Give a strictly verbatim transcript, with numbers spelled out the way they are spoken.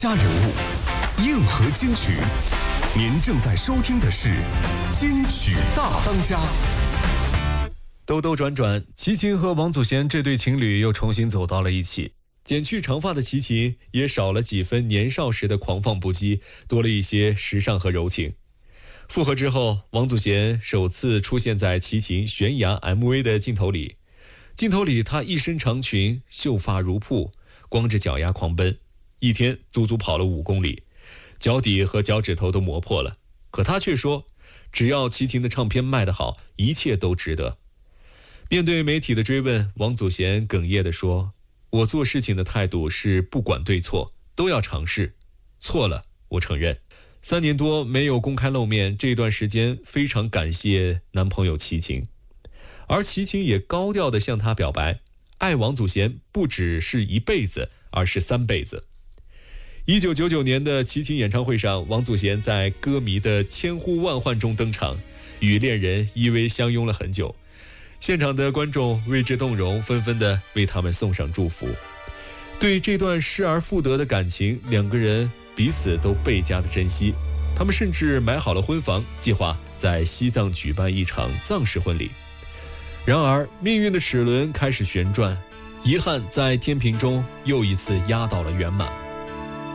家人物，硬核金曲。您正在收听的是金曲大当家。 兜兜转转，齐秦和王祖贤这对情侣又重新走到了一起。剪去长发的齐秦也少了几分年少时的狂放不羁，多了一些时尚和柔情。复合之后，王祖贤首次出现在齐秦悬崖 M V 的镜头里。镜头里，他一身长裙，秀发如瀑，光着脚丫狂奔，一天足足跑了五公里，脚底和脚趾头都磨破了。可他却说，只要齐秦的唱片卖得好，一切都值得。面对媒体的追问，王祖贤哽咽地说，我做事情的态度是不管对错，都要尝试，错了我承认。三年多没有公开露面，这段时间非常感谢男朋友齐秦，而齐秦也高调地向他表白，爱王祖贤不只是一辈子，而是三辈子。一九九九年的齐秦演唱会上，王祖贤在歌迷的千呼万唤中登场，与恋人依偎相拥了很久。现场的观众为之动容，纷纷地为他们送上祝福。对这段失而复得的感情，两个人彼此都倍加的珍惜。他们甚至买好了婚房，计划在西藏举办一场藏式婚礼。然而命运的齿轮开始旋转，遗憾在天平中又一次压倒了圆满。